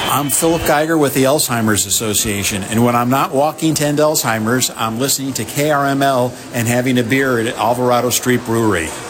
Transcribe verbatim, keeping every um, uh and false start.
I'm Philip Geiger with the Alzheimer's Association, and when I'm not walking to end Alzheimer's, I'm listening to K R M L and having a beer at Alvarado Street Brewery.